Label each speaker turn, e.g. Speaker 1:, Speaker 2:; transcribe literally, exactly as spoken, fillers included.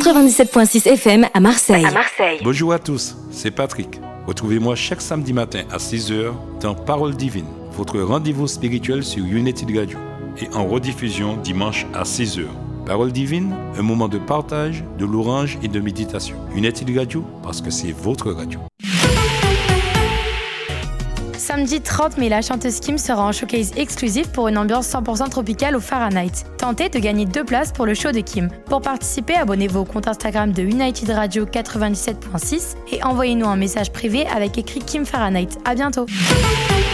Speaker 1: quatre-vingt-dix-sept virgule six F M à Marseille. à Marseille.
Speaker 2: Bonjour à tous, c'est Patrick. Retrouvez-moi chaque samedi matin à six heures dans Parole Divine, votre rendez-vous spirituel sur United Radio et en rediffusion dimanche à six heures. Parole Divine, un moment de partage, de louange et de méditation. United Radio, parce que c'est votre radio.
Speaker 3: Samedi trente mai, la chanteuse Kim sera en showcase exclusif pour une ambiance cent pour cent tropicale au Fahrenheit. Tentez de gagner deux places pour le show de Kim. Pour participer, abonnez-vous au compte Instagram de United Radio quatre-vingt-dix-sept virgule six et envoyez-nous un message privé avec écrit Kim Fahrenheit. À bientôt.